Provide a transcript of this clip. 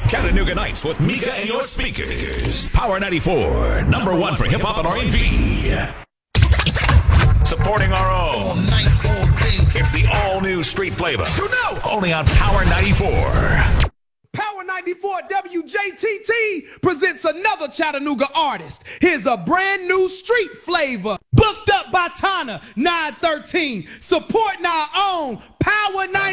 Chattanooga Nights with Mika and your speakers. Power 94, number one for hip hop and R&B. Supporting our own. All night, all day. It's the all-new Street Flavor. You know. Only on Power 94. Power 94 WJTT presents another Chattanooga artist. Here's a brand new Street Flavor. Booked up by Tana 913. Supporting our own Power 94.